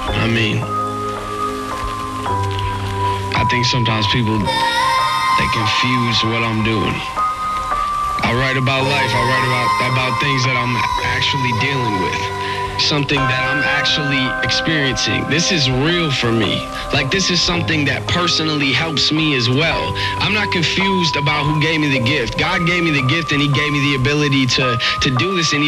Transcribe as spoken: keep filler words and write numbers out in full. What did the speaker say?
I mean, I think sometimes people, they confuse what I'm doing. I write about life. I write about, about things that I'm actually dealing with. Something that I'm actually experiencing. This is real for me. Like, this is something that personally helps me as well. I'm not confused about who gave me the gift. God gave me the gift, and he gave me the ability to, to do this. And